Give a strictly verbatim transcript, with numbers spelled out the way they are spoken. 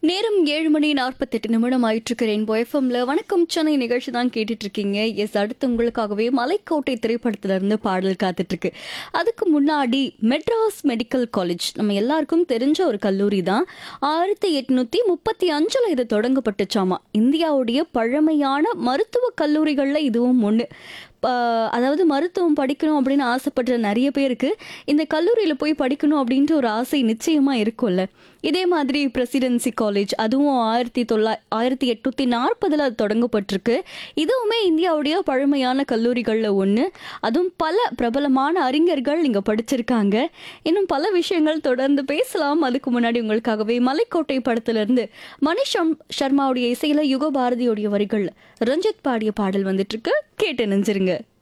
நேரம் ஏழு மணி நாற்பத்தெட்டு நிமிடம் ஆயிட்டிருக்கு. ரெயின்போ எஃப்எம்ல வணக்கம் சென்னை நிகழ்ச்சி தான் கேட்டுட்டு இருக்கீங்க. எஸ், அடுத்து உங்களுக்காகவே மலைக்கோட்டை திரைப்படத்துல இருந்து பாடல் காத்துட்டு இருக்கு. அதுக்கு முன்னாடி மெட்ராஸ் மெடிக்கல் காலேஜ் நம்ம எல்லாருக்கும் தெரிஞ்ச ஒரு கல்லூரி தான். ஆயிரத்தி எட்நூத்தி முப்பத்தி அஞ்சுல இது தொடங்கப்பட்டுச்சாமா. இந்தியாவுடைய பழமையான மருத்துவ கல்லூரிகள்ல இதுவும் ஒன்று. அதாவது மருத்துவம் படிக்கணும் அப்படின்னு ஆசைப்படுற நிறைய பேருக்கு இந்த கல்லூரியில் போய் படிக்கணும் அப்படின்ற ஒரு ஆசை நிச்சயமாக இருக்கும்ல. இதே மாதிரி பிரசிடென்சி காலேஜ், அதுவும் ஆயிரத்தி தொள்ளா ஆயிரத்தி எட்நூத்தி நாற்பதுல அது தொடங்கப்பட்டிருக்கு. இதுவுமே இந்தியாவுடைய பழமையான கல்லூரிகளில் ஒன்று. அதுவும் பல பிரபலமான அறிஞர்கள் இங்கே படிச்சிருக்காங்க. இன்னும் பல விஷயங்கள் தொடர்ந்து பேசலாம். அதுக்கு முன்னாடி உங்களுக்காகவே மலைக்கோட்டை படத்திலிருந்து மணிஷ் சர்மாவுடைய இசையில யுகபாரதியோடைய வரிகள் ரஞ்சித் பாடிய பாடல் வந்துட்டு இருக்கு. கேட்டு நெஞ்சிருங்க.